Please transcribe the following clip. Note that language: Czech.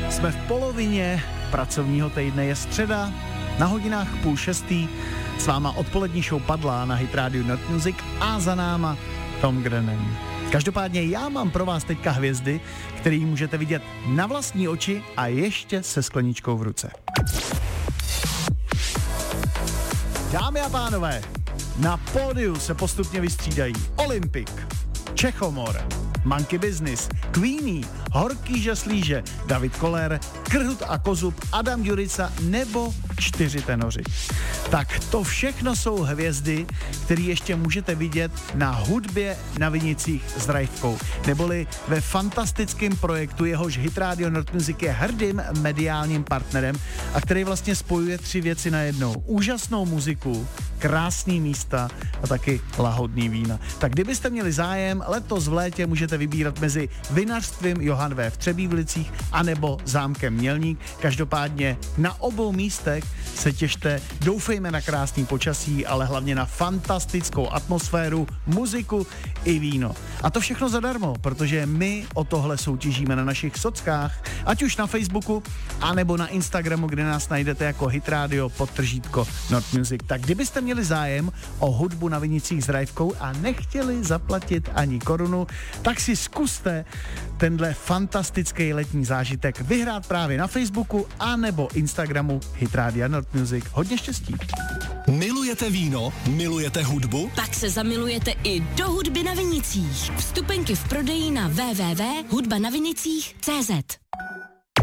Jsme v polovině pracovního týdne, je středa, na hodinách 5:30, s váma odpolední show Padla na Hit Radio Not Music a za náma Tom Grennan. Každopádně já mám pro vás teďka hvězdy, který můžete vidět na vlastní oči a ještě se skleničkou v ruce. Dámy a pánové, na pódiu se postupně vystřídají Olympik, Čechomor, Monkey Business, Queenie, Horký žaslíže, David Koller, Krhut a Kozub, Adam Ďurica nebo 4 tenoři. Tak to všechno jsou hvězdy, které ještě můžete vidět na hudbě na vinicích s Drivkou, neboli ve fantastickém projektu, jehož Hit Radio Not Music je hrdým mediálním partnerem a který vlastně spojuje 3 věci najednou. Úžasnou muziku, krásný místa a taky lahodný vína. Tak kdybyste měli zájem, letos v létě můžete vybírat mezi vinařstvím Johan V. v Třebívlicích anebo zámkem Mělník. Každopádně na obou místech se těšte, doufejme na krásný počasí, ale hlavně na fantastickou atmosféru, muziku i víno. A to všechno zadarmo, protože my o tohle soutěžíme na našich sockách, ať už na Facebooku, anebo na Instagramu, kde nás najdete jako Hit Radio _ Not Music. Tak kdybyste měli zájem o hudbu na vinicích s Drivkou a nechtěli zaplatit ani korunu, tak si zkuste tenhle fantastický letní zážitek vyhrát právě na Facebooku anebo Instagramu Hit Radio Not Music. Hodně štěstí. Milujete víno? Milujete hudbu? Pak se zamilujete i do hudby na vinicích. Vstupenky v prodeji na www.hudbanavinicích.cz.